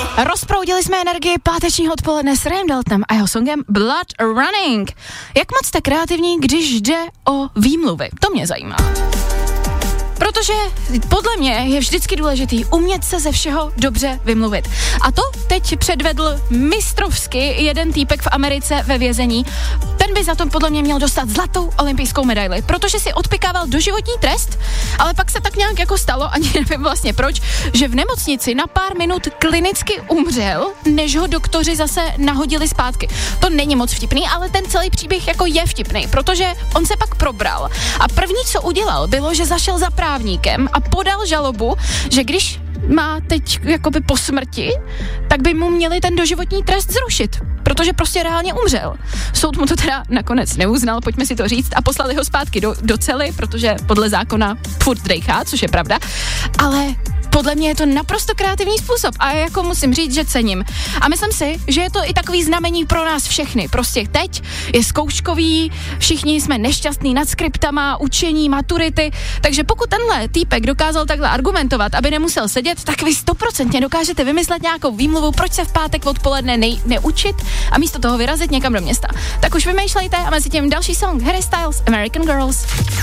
Rozproudili jsme energii pátečního odpoledne s Rayem Daltonem a jeho songem Blood Running. Jak moc jste kreativní, když jde o výmluvy? To mě zajímá. Protože podle mě je vždycky důležitý umět se ze všeho dobře vymluvit. A to teď předvedl mistrovsky jeden týpek v Americe ve vězení. Ten by za to podle mě měl dostat zlatou olympijskou medaili, protože si odpykával doživotní trest, ale pak se tak nějak jako stalo, ani nevím vlastně proč, že v nemocnici na pár minut klinicky umřel, než ho doktoři zase nahodili zpátky. To není moc vtipný, ale ten celý příběh jako je vtipný, protože on se pak probral a první, co udělal, bylo, že zašel za právníkem a podal žalobu, že když má teď jakoby po smrti, tak by mu měli ten doživotní trest zrušit, protože prostě reálně umřel. Soud mu to teda nakonec neuznal, pojďme si to říct, a poslali ho zpátky do cely, protože podle zákona furt dejchá, což je pravda, ale podle mě je to naprosto kreativní způsob a jako musím říct, že cením. A myslím si, že je to i takový znamení pro nás všechny. Prostě teď je zkouškový, všichni jsme nešťastní nad skriptama, učení, maturity, takže pokud tenhle týpek dokázal takhle argumentovat, aby nemusel sedět, tak vy 100% dokážete vymyslet nějakou výmluvu, proč se v pátek odpoledne neučit a místo toho vyrazit někam do města. Tak už vymýšlejte a mezi tím další song Harry Styles, American Girls.